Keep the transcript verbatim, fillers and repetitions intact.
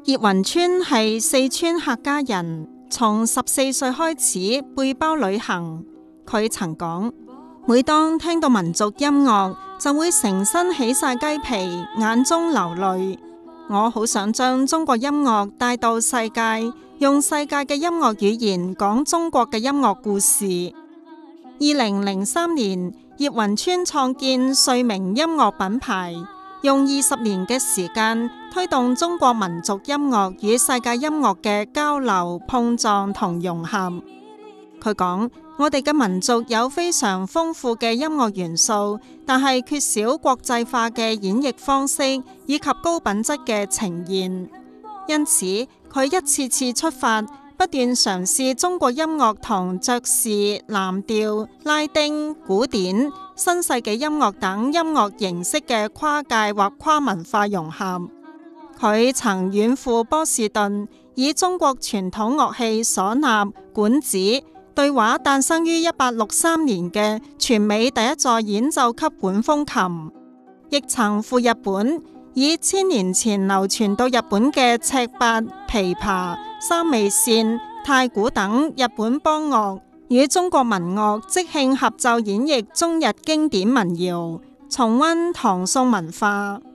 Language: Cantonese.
葉雲川係四川客家人，從十四歲開始背包旅行。佢曾講，每當聽到民族音樂，就會成身起晒雞皮，眼中流淚。我好想將中國音樂帶到世界，用世界嘅音樂語言講中國嘅音樂故事。二零零三年，葉雲川創建瑞鳴音樂品牌，用二十年嘅時間推動中國民族音樂與世界音樂嘅交流、碰撞同融合。佢講，我哋嘅民族有非常豐富嘅音樂元素，但係缺少國際化嘅演繹方式以及高品質嘅呈現。因此，佢一次次出發，不斷嘗試中國音樂同爵士、藍調、拉丁、古典、新世紀音樂等音樂形式嘅跨界或跨文化融合。佢曾遠赴波士頓，以中國傳統樂器嗩吶、管子對話誕生於一八六三年嘅全美第一座演奏級管風琴，亦曾赴日本，以千年前流傳到日本嘅尺八、琵琶、三味線、太鼓等日本邦樂，與中國民樂即興合奏演繹中日經典民謠，重溫唐宋文化。